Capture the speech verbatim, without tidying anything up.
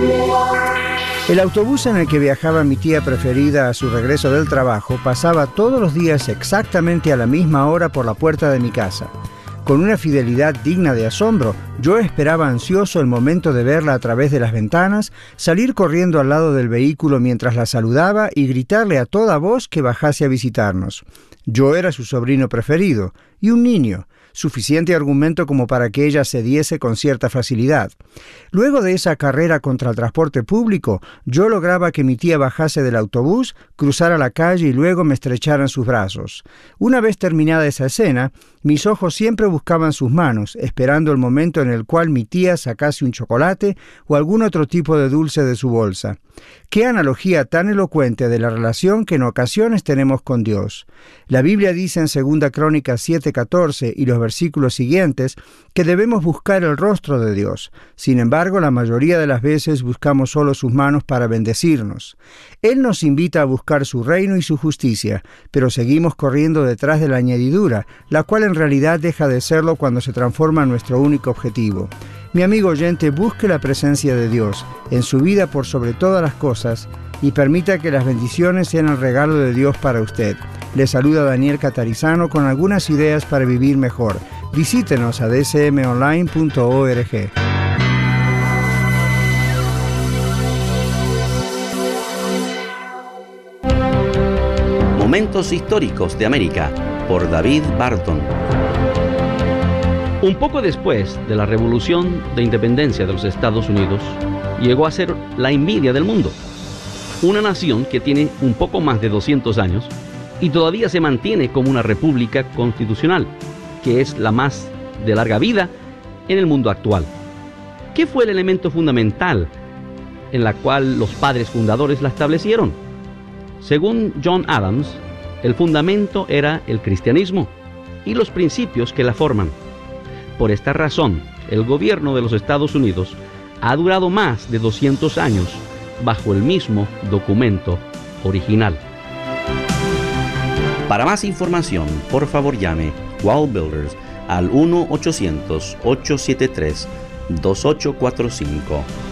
El autobús en el que viajaba mi tía preferida a su regreso del trabajo pasaba todos los días exactamente a la misma hora por la puerta de mi casa. Con una fidelidad digna de asombro, yo esperaba ansioso el momento de verla a través de las ventanas, salir corriendo al lado del vehículo mientras la saludaba y gritarle a toda voz que bajase a visitarnos. Yo era su sobrino preferido, y un niño, suficiente argumento como para que ella cediese con cierta facilidad. Luego de esa carrera contra el transporte público, yo lograba que mi tía bajase del autobús, cruzara la calle y luego me estrechara en sus brazos. Una vez terminada esa escena, mis ojos siempre buscaban sus manos, esperando el momento en el cual mi tía sacase un chocolate o algún otro tipo de dulce de su bolsa. Qué analogía tan elocuente de la relación que en ocasiones tenemos con Dios. La Biblia dice en segunda Crónicas siete catorce y los versículos siguientes que debemos buscar el rostro de Dios. Sin embargo, la mayoría de las veces buscamos solo sus manos para bendecirnos. Él nos invita a buscar su reino y su justicia, pero seguimos corriendo detrás de la añadidura, la cual en realidad deja de serlo cuando se transforma en nuestro único objetivo. Mi amigo oyente, busque la presencia de Dios en su vida por sobre todas las cosas y permita que las bendiciones sean el regalo de Dios para usted. Le saluda Daniel Catarizano con algunas ideas para vivir mejor. Visítenos a d s m online punto org. Momentos históricos de América, por David Barton. Un poco después de la Revolución de Independencia de los Estados Unidos, llegó a ser la envidia del mundo. Una nación que tiene un poco más de doscientos años y todavía se mantiene como una república constitucional, que es la más de larga vida en el mundo actual. ¿Qué fue el elemento fundamental en la cual los padres fundadores la establecieron? Según John Adams, el fundamento era el cristianismo y los principios que la forman. Por esta razón, el gobierno de los Estados Unidos ha durado más de doscientos años bajo el mismo documento original. Para más información, por favor llame Wall Builders al uno ochocientos, ocho siete tres, dos ocho cuatro cinco.